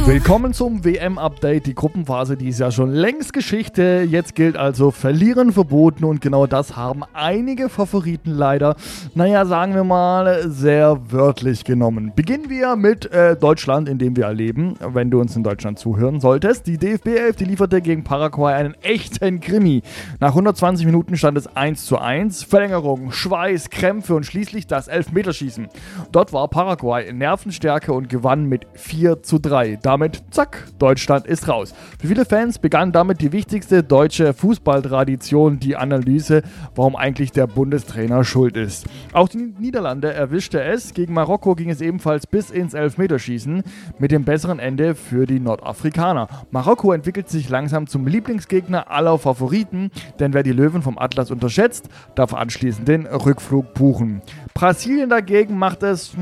Willkommen zum WM-Update. Die Gruppenphase, die ist ja schon längst Geschichte. Jetzt gilt also Verlieren verboten und genau das haben einige Favoriten leider, sagen wir mal, sehr wörtlich genommen. Beginnen wir mit Deutschland, in dem wir erleben, wenn du uns in Deutschland zuhören solltest. Die DFB 11, die lieferte gegen Paraguay einen echten Krimi. Nach 120 Minuten stand es 1:1. Verlängerung, Schweiß, Krämpfe und schließlich das Elfmeterschießen. Dort war Paraguay in Nervenstärke und gewann mit 4:3. Damit, zack, Deutschland ist raus. Für viele Fans begann damit die wichtigste deutsche Fußballtradition, die Analyse, warum eigentlich der Bundestrainer schuld ist. Auch die Niederlande erwischte es. Gegen Marokko ging es ebenfalls bis ins Elfmeterschießen mit dem besseren Ende für die Nordafrikaner. Marokko entwickelt sich langsam zum Lieblingsgegner aller Favoriten, denn wer die Löwen vom Atlas unterschätzt, darf anschließend den Rückflug buchen. Brasilien dagegen macht es,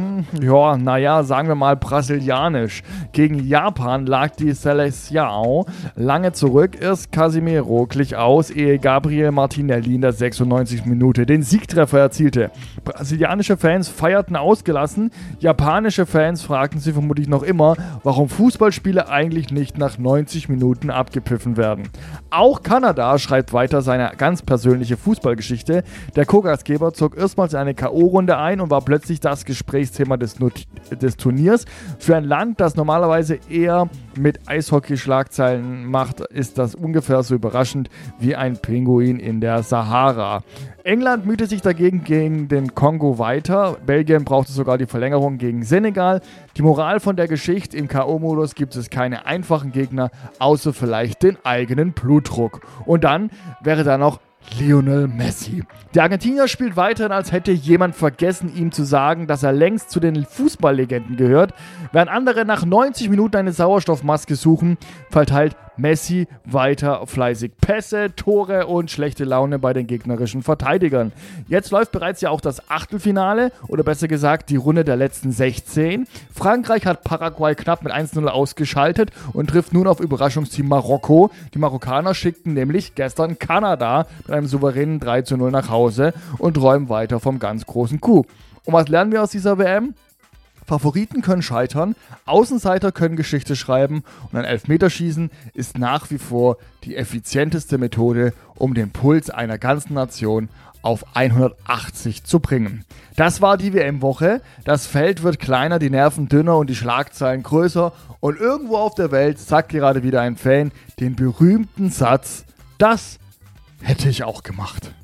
sagen wir mal brasilianisch. Gegen Japan lag die Seleção lange zurück. Erst Casemiro glich aus, ehe Gabriel Martinelli in der 96. Minute den Siegtreffer erzielte. Brasilianische Fans feierten ausgelassen. Japanische Fans fragten sich vermutlich noch immer, warum Fußballspiele eigentlich nicht nach 90 Minuten abgepfiffen werden. Auch Kanada schreibt weiter seine ganz persönliche Fußballgeschichte. Der Co-Gastgeber zog erstmals eine K.O.-Runde ein und war plötzlich das Gesprächsthema des Turniers. Für ein Land, das normalerweise eher mit Eishockey-Schlagzeilen macht, ist das ungefähr so überraschend wie ein Pinguin in der Sahara. England mühte sich dagegen gegen den Kongo weiter. Belgien brauchte sogar die Verlängerung gegen Senegal. Die Moral von der Geschichte: im K.O.-Modus gibt es keine einfachen Gegner, außer vielleicht den eigenen Blutdruck. Und dann wäre da noch Lionel Messi. Der Argentinier spielt weiterhin, als hätte jemand vergessen, ihm zu sagen, dass er längst zu den Fußballlegenden gehört. Während andere nach 90 Minuten eine Sauerstoffmaske suchen, verteilt Messi weiter fleißig Pässe, Tore und schlechte Laune bei den gegnerischen Verteidigern. Jetzt läuft bereits ja auch das Achtelfinale, oder besser gesagt die Runde der letzten 16. Frankreich hat Paraguay knapp mit 1:0 ausgeschaltet und trifft nun auf Überraschungsteam Marokko. Die Marokkaner schickten nämlich gestern Kanada mit einem souveränen 3:0 nach Hause und räumen weiter vom ganz großen Coup. Und was lernen wir aus dieser WM? Favoriten können scheitern, Außenseiter können Geschichte schreiben und ein Elfmeterschießen ist nach wie vor die effizienteste Methode, um den Puls einer ganzen Nation auf 180 zu bringen. Das war die WM-Woche. Das Feld wird kleiner, die Nerven dünner und die Schlagzeilen größer. Und irgendwo auf der Welt sagt gerade wieder ein Fan den berühmten Satz: Das hätte ich auch gemacht.